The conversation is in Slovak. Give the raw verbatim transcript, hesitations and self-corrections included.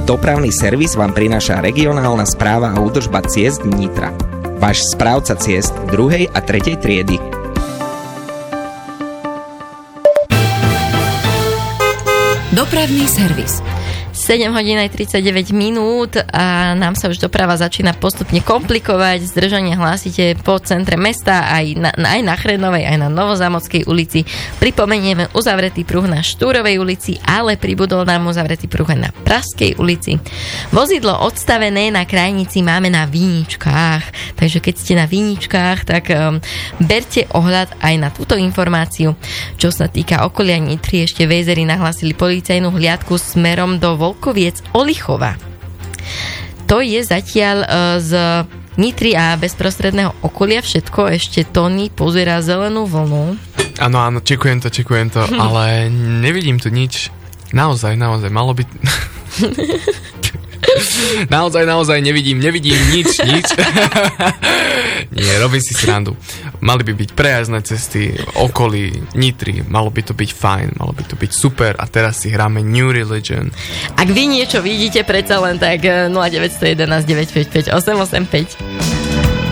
Dopravný servis vám prináša regionálna správa a údržba ciest Nitra. Váš správca ciest druhej a tretej triedy. Dopravný servis. sedem hodín aj tridsaťdeväť minút a nám sa už doprava začína postupne komplikovať. Zdržanie hlásite po centre mesta, aj na, aj na Chrenovej, aj na Novozámodskej ulici. Pripomenieme uzavretý pruh na Štúrovej ulici, ale pribudol nám uzavretý pruh aj na Pražskej ulici. Vozidlo odstavené na krajnici máme na Viničkách, takže keď ste na Viničkách, tak um, berte ohľad aj na túto informáciu. Čo sa týka okolia Nitry, ešte Vézery nahlásili policajnú hliadku smerom do Volkoviec Olichova. To je zatiaľ uh, z Nitry a bezprostredného okolia všetko. Ešte Tony pozerá zelenú vlnu. Áno, áno, čekujem to, čekujem to, ale nevidím tu nič. Naozaj, naozaj, malo by... naozaj, naozaj nevidím, nevidím nič, nič. Nie, robím si srandu. Mali by byť prejazdné cesty okolí Nitry, malo by to byť fajn, malo by to byť super a teraz si hráme New Religion. Ak vy niečo vidíte predsa len, tak nula deväť jedna jedna deväť päť päť osem osem päť.